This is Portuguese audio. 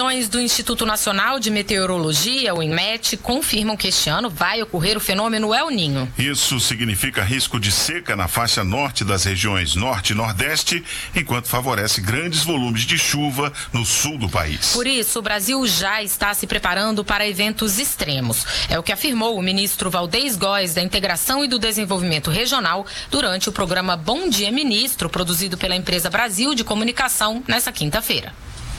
Previsões do Instituto Nacional de Meteorologia, o INMET, confirmam que este ano vai ocorrer o fenômeno El Niño. Isso significa risco de seca na faixa norte das regiões norte e nordeste, enquanto favorece grandes volumes de chuva no sul do país. Por isso, o Brasil já está se preparando para eventos extremos. É o que afirmou o ministro Valdez Góes, da Integração e do Desenvolvimento Regional, durante o programa Bom Dia Ministro, produzido pela empresa Brasil de Comunicação, nesta quinta-feira.